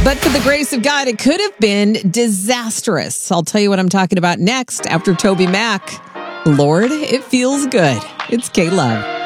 But for the grace of God, it could have been disastrous. I'll tell you what I'm talking about next after Toby Mac. Lord, it feels good. It's K-Love.